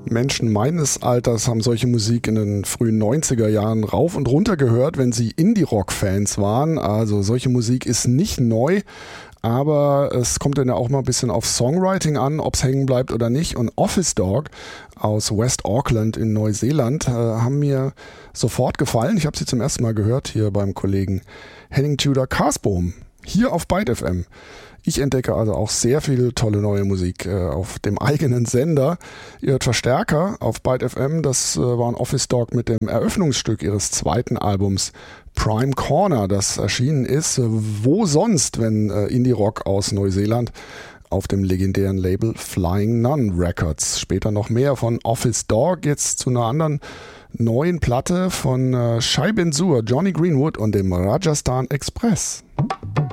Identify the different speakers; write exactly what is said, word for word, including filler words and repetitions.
Speaker 1: Menschen meines Alters haben solche Musik in den frühen neunziger Jahren rauf und runter gehört, wenn sie Indie-Rock-Fans waren. Also solche Musik ist nicht neu, aber es kommt dann ja auch mal ein bisschen auf Songwriting an, ob es hängen bleibt oder nicht. Und Office Dog aus West Auckland in Neuseeland äh, haben mir sofort gefallen. Ich habe sie zum ersten Mal gehört hier beim Kollegen Henning Tudor Karsbohm, hier auf Byte F M. Ich entdecke also auch sehr viel tolle neue Musik äh, auf dem eigenen Sender. Ihr hört Verstärker auf Byte F M. Das äh, war ein Office Dog mit dem Eröffnungsstück ihres zweiten Albums Prime Corner, das erschienen ist. Äh, wo sonst, wenn äh, Indie-Rock aus Neuseeland auf dem legendären Label Flying Nun Records. Später noch mehr von Office Dog. Jetzt zu einer anderen neuen Platte von äh, Shai Ben Zur, Johnny Greenwood und dem Rajasthan Express.